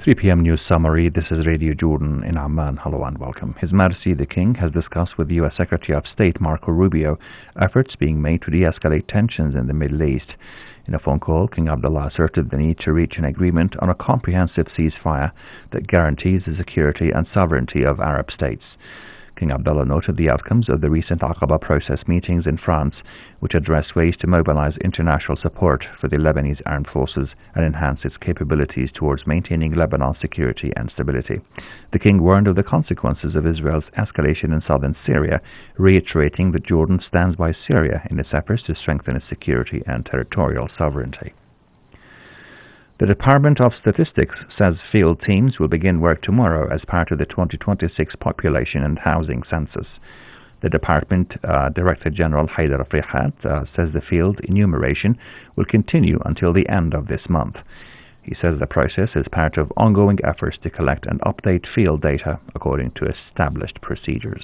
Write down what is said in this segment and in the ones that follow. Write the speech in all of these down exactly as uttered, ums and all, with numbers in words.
three p m News Summary. This is Radio Jordan in Amman. Hello and welcome. His Majesty the King has discussed with the U S Secretary of State Marco Rubio efforts being made to de-escalate tensions in the Middle East. In a phone call, King Abdullah asserted the need to reach an agreement on a comprehensive ceasefire that guarantees the security and sovereignty of Arab states. King Abdullah noted the outcomes of the recent Aqaba process meetings in France, which addressed ways to mobilize international support for the Lebanese armed forces and enhance its capabilities towards maintaining Lebanon's security and stability. The king warned of the consequences of Israel's escalation in southern Syria, reiterating that Jordan stands by Syria in its efforts to strengthen its security and territorial sovereignty. The Department of Statistics says field teams will begin work tomorrow as part of the twenty twenty-six Population and Housing Census. The Department uh, Director General Haider Frihat uh, says the field enumeration will continue until the end of this month. He says the process is part of ongoing efforts to collect and update field data according to established procedures.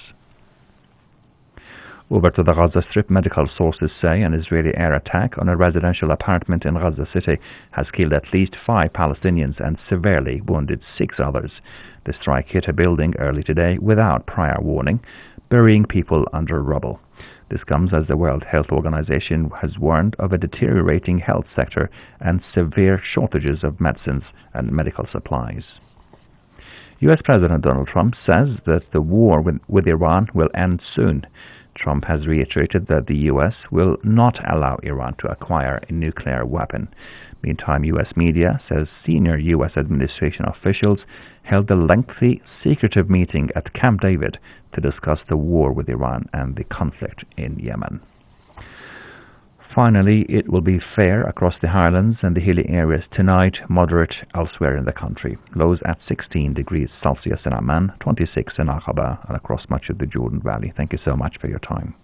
Over to the Gaza Strip, medical sources say an Israeli air attack on a residential apartment in Gaza City has killed at least five Palestinians and severely wounded six others. The strike hit a building early today without prior warning, burying people under rubble. This comes as the World Health Organization has warned of a deteriorating health sector and severe shortages of medicines and medical supplies. U S President Donald Trump says that the war with, with Iran will end soon. Trump has reiterated that the U S will not allow Iran to acquire a nuclear weapon. Meantime, U S media says senior U S administration officials held a lengthy, secretive meeting at Camp David to discuss the war with Iran and the conflict in Yemen. Finally, it will be fair across the highlands and the hilly areas tonight, moderate elsewhere in the country. Lows at sixteen degrees Celsius in Amman, twenty-six in Aqaba, and across much of the Jordan Valley. Thank you so much for your time.